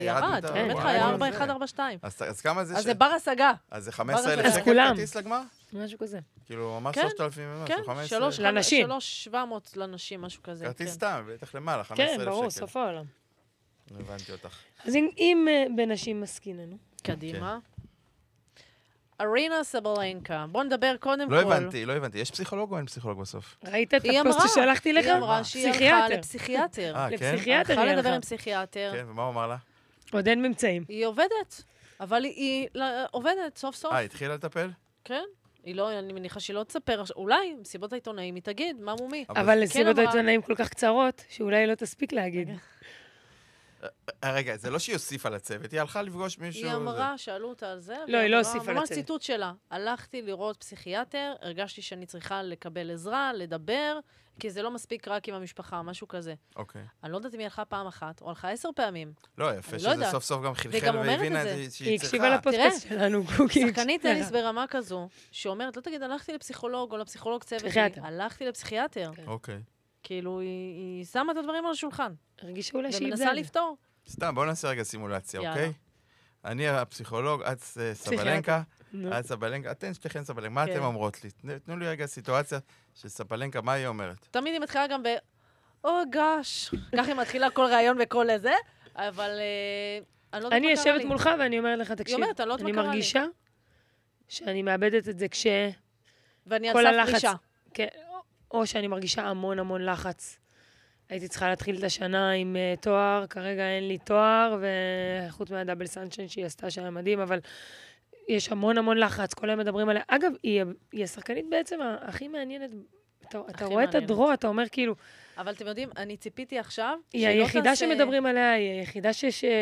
ירד, באמת היה 4142. אז כמה זה? אז זה בר השגה. אז זה 15,000 שקל כרטיס לגמר? משהו כזה. כאילו, ממש 3,000 ומשהו, 15,000. כן, לנשים. 3,700 לנשים, משהו כזה. כרטיס סתם, בטח למעלה, 15,000 שקל. כן, ברור, סוף העולם. הבנתי אותך. אז אם בנשים מסכיננו. קדימה. ארינה סבלנקה. בוא נדבר קודם כל. לא הבנתי. יש פסיכולוג או אין פסיכולוג בסוף? ראית את הפוסט ששלחתי לך? היא אמרה שהיא הלכה לפסיכיאטר. לפסיכיאטר הלכה היא לדבר הלכה. עם פסיכיאטר. כן, ומה הוא אמר לה? עוד אין ממצאים. היא עובדת. אבל היא עובדת סוף סוף. התחילה לטפל? כן. אני מניחה שהיא לא תספר, אולי מסיבות העיתונאים היא תגיד, מה מומי. אבל לסיבות העיתונאים כל כך קצרות, שאולי היא לא תספיק להגיד. רגע, זה לא שהיא הוסיפה לצוות, היא הלכה לפגוש מישהו... היא אמרה, שאלו אותה על זה. לא, היא לא הוסיפה לצוות. ממש ציטוט שלה. הלכתי לראות פסיכיאטר, הרגשתי שאני צריכה לקבל עזרה, לדבר, כי זה לא מספיק רק עם המשפחה, משהו כזה. אוקיי. אני לא יודעת אם היא הלכה פעם אחת, או הלכה 10 פעמים. לא, יפה שזה סוף סוף גם חלחל והבינה שהיא צריכה. היא הקשיבה לפודקאסט שלנו. שחקנית טניס ברמה כזו, שאומרת, לא תגיד, הלכתי לפסיכולוג או לפסיכולוג צוות, הלכתי לפסיכיאטר. אוקיי. כאילו, היא שמה את הדברים על השולחן. הרגישה אולי שהיא ומנסה לפתור. סתם, בואו נעשה רגע סימולציה, אוקיי? אני הפסיכולוג, את סבלנקה, אתן שתיכן סבלנקה, מה אתם אומרות לי? תנו לי רגע סיטואציה של סבלנקה, מה היא אומרת? תמיד היא מתחילה גם גש. כך היא מתחילה כל רעיון וכל איזה, אבל אני לא יודעת מה קרה לי. אני יושבת מולך ואני אומרת לך, תקשיב, אני מרגישה שאני מאבדת את זה ואני על סף פרישה. או שאני מרגישה המון המון לחץ. הייתי צריכה להתחיל את השנה עם תואר, כרגע אין לי תואר, וחוץ מהדאבל סנשיין שהיא עשתה שהיה מדהים, אבל יש המון המון לחץ, כל היום מדברים עליה. אגב, היא השחקנית בעצם הכי מעניינת, אתה רואה את הדרו, אתה אומר כאילו... אבל אתם יודעים, אני ציפיתי עכשיו... היא היחידה שמדברים עליה, היא היחידה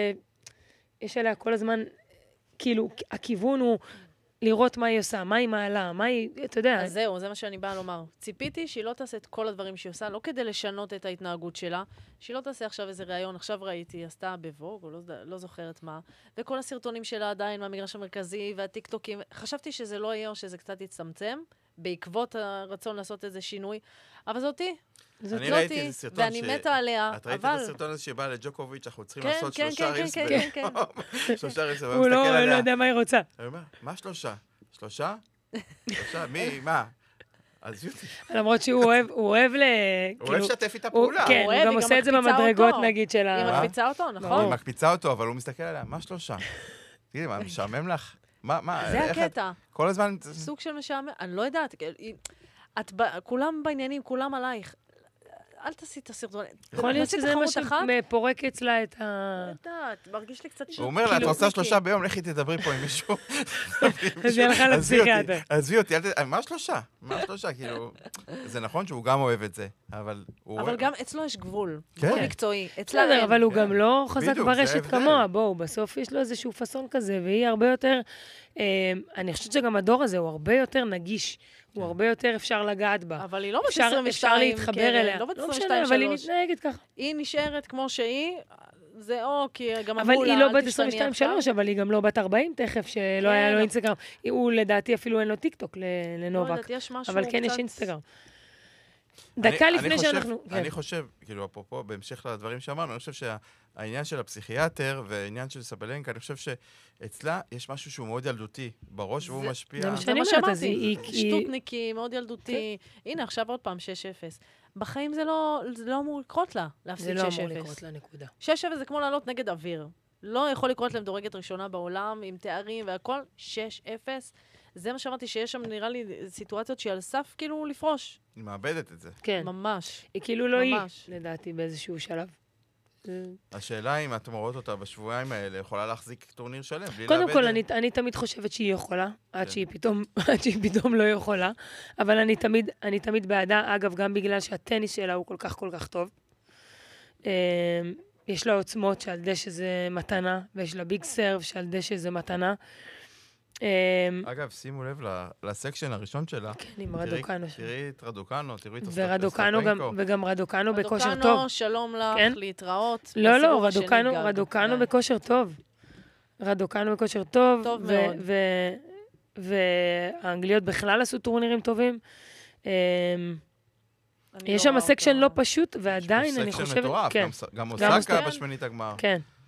שיש עליה כל הזמן, כאילו, הכיוון הוא... לראות מה היא עושה, מה היא מעלה, מה היא, אתה יודע. אז זהו, זה מה שאני באה לומר. ציפיתי שהיא לא תעשה את כל הדברים שהיא עושה, לא כדי לשנות את ההתנהגות שלה, שהיא לא תעשה עכשיו איזה ראיון, עכשיו ראיתי, היא עשתה בווג, או לא זוכרת מה, וכל הסרטונים שלה עדיין מהמגרש המרכזי, והטיקטוקים, חשבתי שזה לא יהיה או שזה קצת יצמצם, בעקבות הרצון לעשות איזה שינוי, אבל זאתי. אני ראיתי איזה סרטון ואני מתה עליה, את ראית את הסרטון הזה שבא לג'וקוביץ', אנחנו צריכים לעשות כן, 3 רילס שלושה רילס, הוא לא יודע מה היא רוצה. אני אומר, מה 3? 3? מי? מה? עזבי אותי. למרות שהוא אוהב הוא אוהב לשתף איתה פעולה. כן, הוא גם עושה את זה במדרגות, נגיד, של היא מקפיצה אותו, נכון? היא מקפיצה אותו, אבל הוא מסתכל עליה, מה 3? תגידי, מה, משעמם לך? זה הקטע. כל הזמן... סוג של משעמם, אני לא יודעת. כולם בעניינים, כולם עלייך. אל תעשי את הסרטון. יכול להיות שזה מה שפורק אצלה את ה... יודעת, מרגיש לי קצת... הוא אומר לה, את רוצה 3 ביום, לכי תדברי פה עם מישהו. אז היא הלכה לפסיכיאטר. עזבי אותי, מה 3? מה 3? כאילו, זה נכון שהוא גם אוהב את זה, אבל הוא... אבל גם אצלו יש גבול, גבול מקצועי. בסדר, אבל הוא גם לא חזק ברשת כמוה, בואו, בסוף יש לו איזשהו פסון כזה, והיא הרבה יותר... אני חושבת שגם הדור הזה הוא הרבה יותר נגיש. הוא הרבה יותר אפשר לגעת בה. אבל היא לא בת 22, אפשר להתחבר אליה. לא בת 22-3. אבל היא מתנהגת ככה. היא נשארת כמו שהיא, זה כי גם אבל היא לא בת 22-3, אבל היא גם לא בת 40 תכף, שלא היה לו אינסטגרם. הוא לדעתי אפילו אין לו טיקטוק לנובק. אבל כן יש אינסטגרם. דקה לפני שאנחנו... אני חושב, כאילו, אפרופו, בהמשך לדברים שאמרנו, אני חושב שהעניין של הפסיכיאטר והעניין של סבלנקה, אני חושב שאצלה יש משהו שהוא מאוד ילדותי בראש, והוא משפיע... זה מה שאמרתי, שטוטניקי, מאוד ילדותי. הנה, עכשיו עוד פעם 6-0. בחיים זה לא אמור לקרות לה, להפסיד 6-0. זה לא אמור לקרות לה, נקודה. 6-0 זה כמו לעלות נגד אוויר. לא יכול לקרות להם דורגת ראשונה בעולם, עם תארים והכל, 6-0. זה מה שאמרתי, שיש שם, נראה לי, סיטואציות שהיא על סף כאילו לפרוש. היא מאבדת את זה. כן. ממש. היא כאילו לא היא, לדעתי, באיזשהו שלב. השאלה אם אתם רואות אותה בשבועיים האלה, יכולה להחזיק טורניר שלם, בלי לאבד... קודם כל, אני תמיד חושבת שהיא יכולה, עד שהיא פתאום לא יכולה, אבל אני תמיד בעדה, אגב, גם בגלל שהטניס שלה הוא כל כך כל כך טוב. יש לה עוצמות שעל דשא זה מתנה, ויש לה ביג סרב שעל דשא זה מתנה. אגב, שימו לב לסקשן הראשון שלה. כן, עם רדוקנו. תראי את רדוקנו, תראי את אסטפנקו. וגם רדוקנו בכושר טוב. רדוקנו, שלום לך, להתראות. לא, רדוקנו בכושר טוב. רדוקנו בכושר טוב. טוב מאוד. והאנגליות בכלל עשו טורנירים טובים. יש שם סקשן לא פשוט, ועדיין אני חושבת... סקשן מטורף, גם אוסקה בשמינית הגמר. כן.